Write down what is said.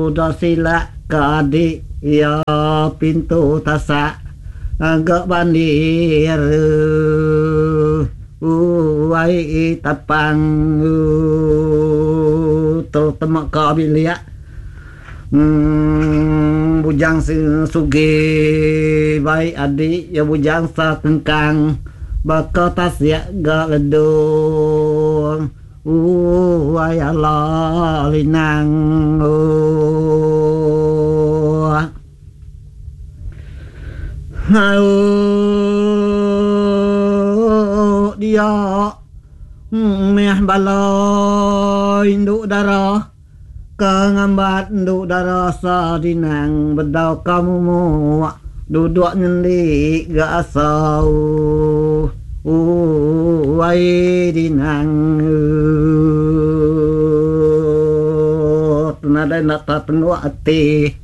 Buddha sila kadi ya pintu tasa agak bandir uai tapang terutama kabilia bujang suge baik adik ya bujang sa tengkang bakal tasya gak ledung uai Allah linang dia meh baloi induk darah kangambat induk darah sadinang bedau kamu muak duduk nyelik gak asau wai dinang nada nak tengok hati